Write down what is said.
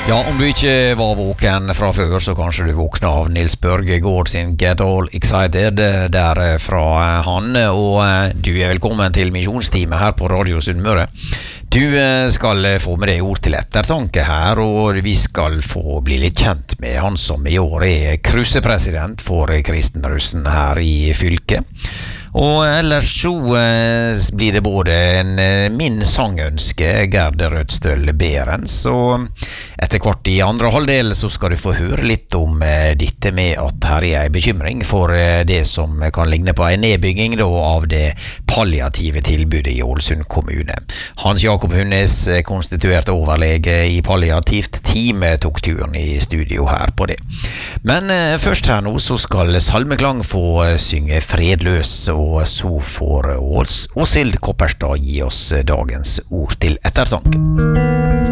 Ja, om du ikke var våken fra før, så kanskje du våkna av Nils Børge Gård sin Get All Excited der fra han, og du er velkommen til misjonstime her på Radio Sunnmøre. Du skal få med deg ord til ettertanke her, og vi skal få bli litt kjent med han som i år er krussepresident for kristenrussen her i fylket. Og ellers så blir det både min sangønske, Gerd Rødstøl Berens, og etter hvert i andre halvdel så skal du få høre litt om dette med at her er en bekymring for det som kan ligne på en nedbygging da, av det palliative tilbudet i Ålesund kommune. Hans Jakob Hunnes, konstituert overlege i palliativt team, tok turen i studio her på det. Men først her nå så skal Salmeklang få synge Fredløs, og så får Åshild Kopperstad gi oss dagens ord til ettertanke.